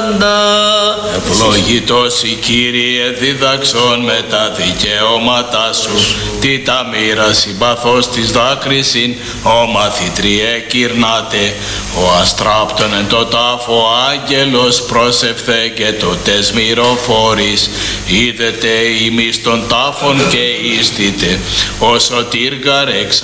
πάντα. Ευλογητός η Κύριε δίδαξον με τα δικαιώματά σου, τι τα μοίρα συμπαθώς της δάκρυσιν, ο μαθητριέ κυρνάτε, ο αστράπτον εν το τάφο άγγελος πρόσευθε και το τεσμυροφόρης, είδετε ημείς των τάφων και ίστητε, ο σωτήρ γαρ εξ